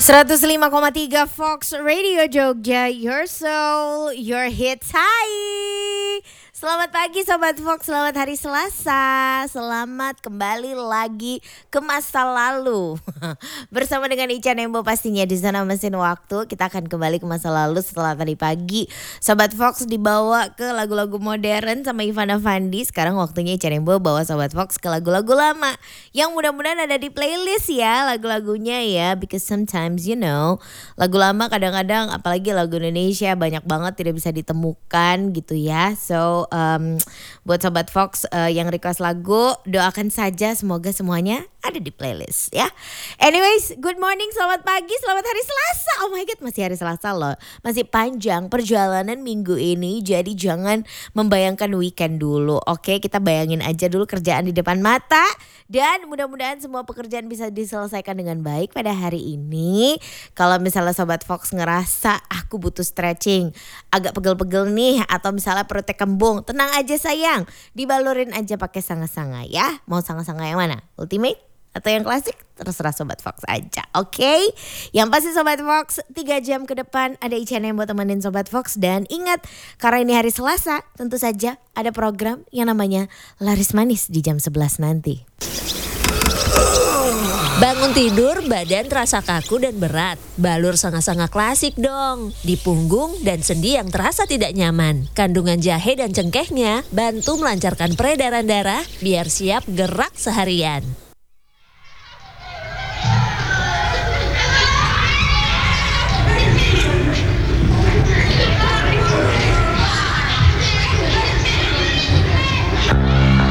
105,3 Fox Radio Jogja, your soul, your hits. Hai, selamat pagi Sobat Fox, selamat hari Selasa. Selamat kembali lagi ke masa lalu bersama dengan Ica Nembo pastinya di Zona Mesin Waktu. Kita akan kembali ke masa lalu setelah tadi pagi Sobat Fox dibawa ke lagu-lagu modern sama Ivana Fandi. Sekarang waktunya Ica Nembo bawa Sobat Fox ke lagu-lagu lama yang mudah-mudahan ada di playlist ya lagu-lagunya ya. Because sometimes you know lagu lama kadang-kadang apalagi lagu Indonesia banyak banget tidak bisa ditemukan gitu ya. So buat Sobat Fox yang request lagu, doakan saja semoga semuanya ada di playlist ya. Anyways, good morning, selamat pagi, selamat hari Selasa. Oh my god, masih hari Selasa loh. Masih panjang perjalanan minggu ini, jadi jangan membayangkan weekend dulu. Oke, kita bayangin aja dulu kerjaan di depan mata. Dan mudah-mudahan semua pekerjaan bisa diselesaikan dengan baik pada hari ini. Kalau misalnya Sobat Fox ngerasa aku butuh stretching, agak pegel-pegel nih, atau misalnya perutnya kembung, tenang aja sayang, dibalurin aja pakai sanga-sanga ya. Mau sanga-sanga yang mana? Ultimate atau yang klasik? Terserah Sobat Fox aja, oke? Yang pasti Sobat Fox 3 jam ke depan ada Ica yang buat temenin Sobat Fox. Dan ingat, karena ini hari Selasa, tentu saja ada program yang namanya Laris Manis di jam 11 nanti. Bangun tidur, badan terasa kaku dan berat. Balur sanga-sanga klasik dong. Di punggung dan sendi yang terasa tidak nyaman. Kandungan jahe dan cengkehnya bantu melancarkan peredaran darah biar siap gerak seharian.